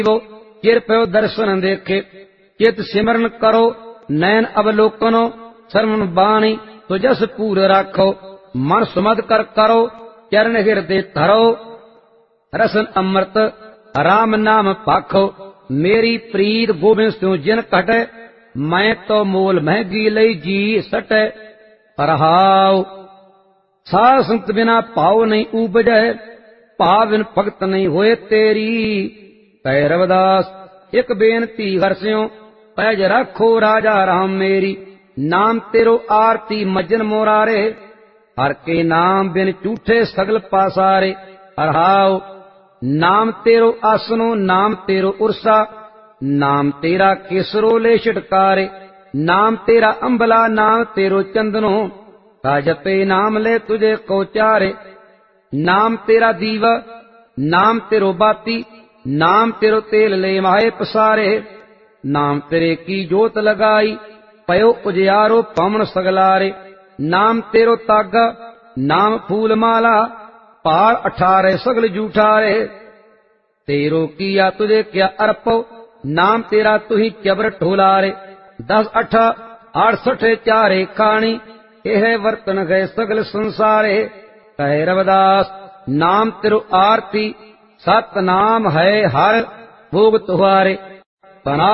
चिर पयो दर्शन देखे। चित सिमरन करो नैन अवलोकनो, श्रवण बाणी तो जस पूर राखो। मन सुमद कर करो चरण हृदय धरो, रसन अमृत राम नाम पाखो। मेरी प्रीत गोबिंद स्यों जिन कटे, मैं तो मोल महंगी लई जी सटे। रहाओ साध संत बिना पाओ नहीं उपजै, भाव बिन भगत नहीं होए तेरी। कह रविदास एक बेनती हरस्यों, पैज रखो राजा राम मेरी। नाम तेरो आरती मज्जन मोरारे, हर के नाम बिन झूठे सगल पासारे। रहाओ नाम तेरो आसनो नाम तेरो उर्सा, नाम तेरा केसरो ले छिटकारे। नाम तेरा अंबला नाम तेरो चंदनो, जपे नाम ले तुझे को चारे। नाम तेरा दीवा नाम तेरो बाती, नाम तेरो तेल ले माहे पसारे। नाम तेरे की जोत लगाई, पयो उजियारो पवन सगलारे। नाम तेरो तागा नाम फूल माला, पहाड़ 18 सगल जूठारे। तेरो किया तुझे क्या अर्पो, नाम तेरा तु ही चबर ढोलारे। 10 8 68 चारे खाणी, यह वर्तन गए सगल संसारे। कहे रविदास नाम तेरो आरती, सत नाम है हर भोग तुम्हारे।